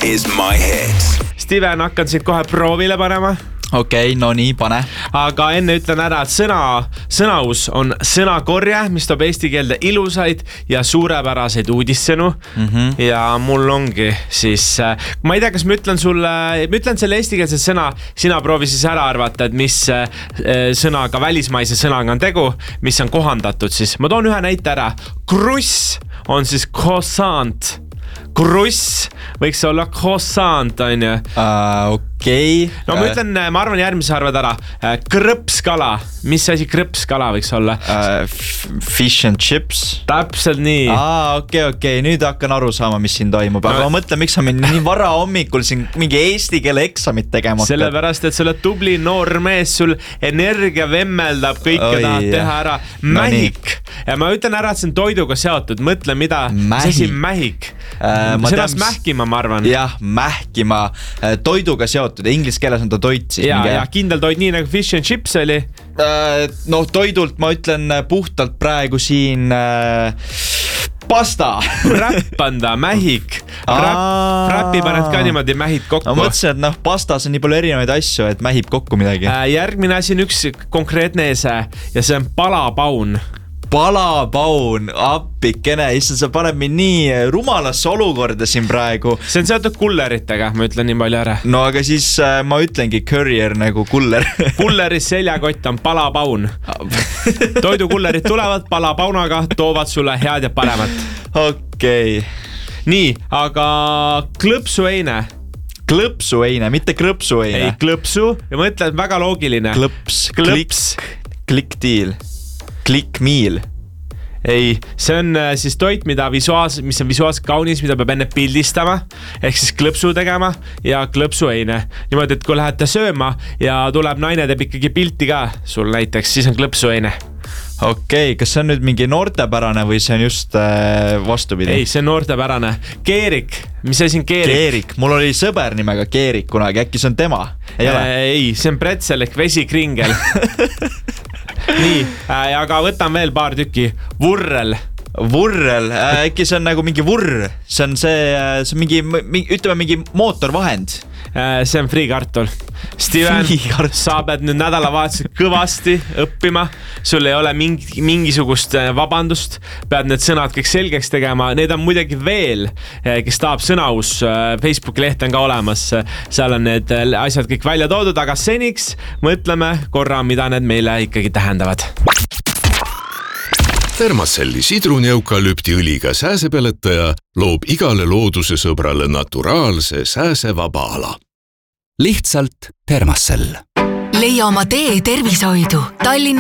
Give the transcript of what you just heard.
is my hit. Steven, hakkan sind kohe proovile panema. Okei, no nii, pane. Aga enne ütlen ära, et sõnaus on sõnakorje, mis toob eesti keelde ilusaid ja suurepäraseid uudissõnu. Ja mul ongi siis, ma ei tea, kas ma ütlen selle eestikeelse sõna, sina proovi siis ära arvata, et mis sõnaga, välismaise sõnaga on tegu, mis on kohandatud siis. Ma toon ühe näite ära. Kruss on siis croissant. Kruss võiks olla croissant, on ju. Okei. No ma ütlen, ma arvan järgmise arvad ära. Krõpskala. Mis asi krõpskala võiks olla? Fish and chips. Täpselt nii. Okei. Nüüd hakkan aru saama, mis siin toimub. Aga ma mõtlen, miks on nii vara hommikul siin mingi eesti keele eksamit tegema. Sellepärast, et sa oled tubli noor mees, sul energia vemmeldab, kõike tahad teha ära. Mähik. Ja ma ütlen ära, et see on toiduga seotud. Mõtle, mida see mähik. Sõnast mähkima, ma arvan. Jah, mähkima. Toiduga seotud. Inglis keeles on ta toit siis. Ja kindel toit, nii nagu fish and chips oli. No toidult ma ütlen puhtalt praegu siin pasta. Räppanda, mähik. Räppi paned ka niimoodi mähid kokku. Ma mõtlesin, et pastas on nii palju erinevaid asju, et mähib kokku midagi. Järgmine asi on üks konkreetne ese ja see on palapaun. Palapaun, appikene, issand, sa paned mind nii rumalasse olukorda siin praegu. See on seotud kulleritega, ma ütlen nii palju ära. No aga siis ma ütlengi courier nagu kuller. Kulleris seljakott on palapaun. Toidukullerid tulevad palapaunaga, toovad sulle head ja paremat. Okei. Nii, aga klõpsueine. Klõpsueine, mitte krõpsueine. Ei, klõpsu ja ma ütlen, väga loogiline. Klõps, kliktiil. Klikmiil. Ei, see on siis toit, mis on visuaalselt kaunis, mida peab enne pildistama, ehk siis klõpsu tegema ja klõpsueine. Niimoodi, et kui lähete sööma ja tuleb naine, teeb ikkagi pilti ka sul näiteks, siis on klõpsueine. Okei, kas see on nüüd mingi noortepärane või see on just vastupidi? Ei, see on noortepärane. Keerik, mis asi on keerik? Keerik, mul oli sõber nimega Keerik kunagi, äkki see on tema? Ei, see on pretzel ehk vesikringel. Nii, aga võtan veel paar tükki. Vurrel, äkki see on nagu mingi vurr. See on mingi, ütleme mingi mootorvahend. See on friikartul. Steven, sa pead nüüd nädalavahetusel kõvasti õppima. Sul ei ole mingisugust vabandust. Pead need sõnad kõik selgeks tegema. Need on muidugi veel, kes tahab sõnaus. Facebooki leht on ka olemas. Seal on need asjad kõik välja toodud, aga seniks mõtleme korra, mida need meile ikkagi tähendavad. Thermacelli sidruneukalüptiõliga sääsepeletaja loob igale looduse sõbrale naturaalse sääsevaba ala. Lihtsalt Thermacell. Leia oma tee tervishoidu Tallinna